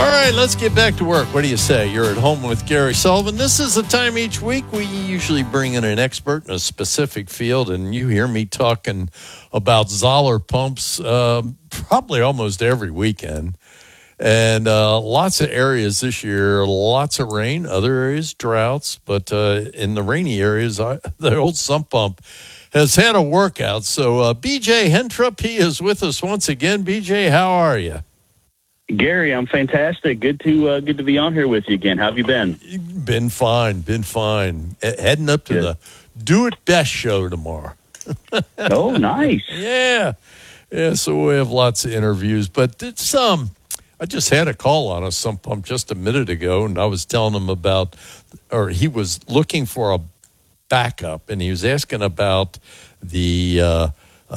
All right, let's get back to work. What do you say? You're at home with Gary Sullivan. This is the time each week we usually bring in an expert in a specific field, and you hear me talking about Zoller pumps probably almost every weekend. And lots of areas this year, lots of rain, other areas droughts, but in the rainy areas, the old sump pump has had a workout. So BJ Hentrup, he is with us once again. BJ, how are you? Gary, I'm fantastic. Good to be on here with you again. How have you been? Been fine. Heading up to the Do It Best show tomorrow. Oh, nice. Yeah. So we have lots of interviews, but it's I just had a call on a sump pump just a minute ago, and I was telling him he was looking for a backup, and he was asking about the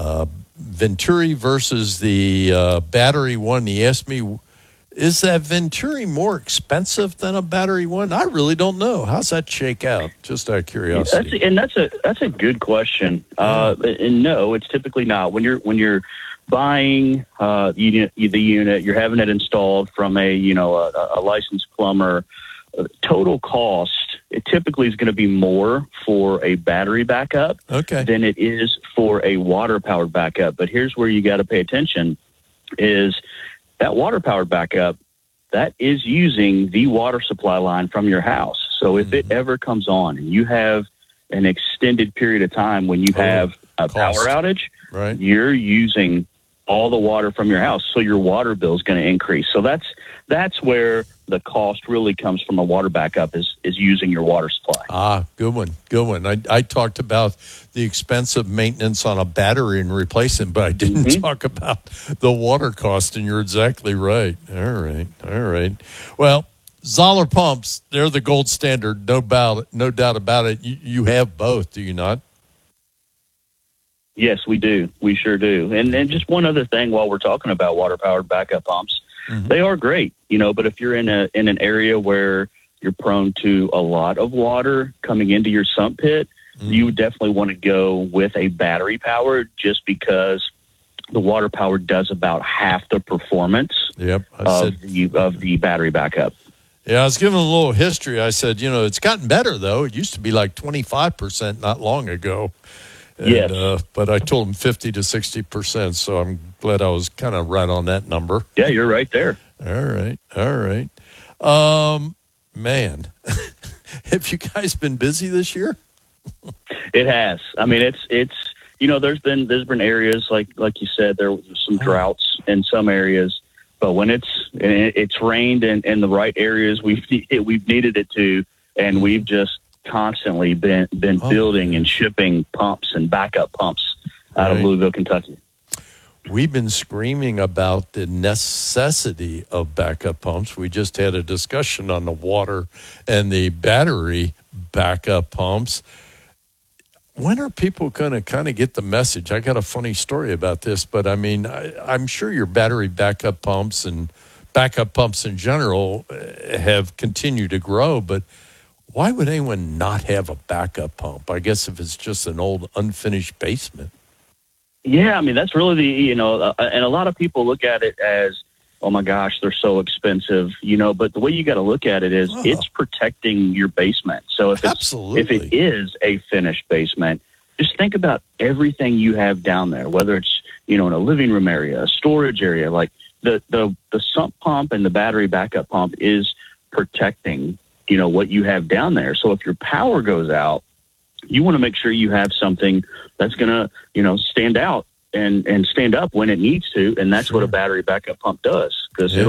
Venturi versus the battery one. He asked me, is that Venturi more expensive than a battery one? I really don't know. How's that shake out? Just out of curiosity. That's a good question. And no, it's typically not. When you're buying the unit, you're having it installed from a licensed plumber. Total cost, it typically is going to be more for a battery backup than it is for a water-powered backup. But here's where you got to pay attention is that water-powered backup, that is using the water supply line from your house. So if it ever comes on and you have an extended period of time when you have a power outage, right, you're using all the water from your house, so your water bill is going to increase. So that's where the cost really comes from a water backup is using your water supply. Good one. I talked about the expensive maintenance on a battery and replacing, but I didn't talk about the water cost, and you're exactly right. All right. Well, Zoller pumps, they're the gold standard, no doubt about it. You have both, do you not? Yes, we do. We sure do. And just one other thing while we're talking about water-powered backup pumps, they are great, but if you're in an area where you're prone to a lot of water coming into your sump pit, you would definitely want to go with a battery powered just because the water powered does about half the performance of the battery backup. Yeah, I was giving a little history. I said, it's gotten better, though. It used to be like 25% not long ago. Yes. But I told him 50 to 60%, so I'm glad I was kind of right on that number. Yeah, you're right there. All right. Man, have you guys been busy this year? It has. I mean, it's there's been areas like you said, there was some droughts in some areas, but when it's rained in the right areas, we've needed it to, and we've just constantly been building and shipping pumps and backup pumps out of Louisville, Kentucky. We've been screaming about the necessity of backup pumps. We just had a discussion on the water and the battery backup pumps. When are people going to kind of get the message? I got a funny story about this, but I mean, I'm sure your battery backup pumps and backup pumps in general have continued to grow, but why would anyone not have a backup pump? I guess if it's just an old unfinished basement. Yeah, I mean, that's really and a lot of people look at it as, oh my gosh, they're so expensive, but the way you got to look at it is it's protecting your basement. So if it is a finished basement, just think about everything you have down there, whether it's, in a living room area, a storage area, like the sump pump and the battery backup pump is protecting what you have down there. So if your power goes out, you want to make sure you have something that's going to, stand out and stand up when it needs to. And that's what a battery backup pump does, because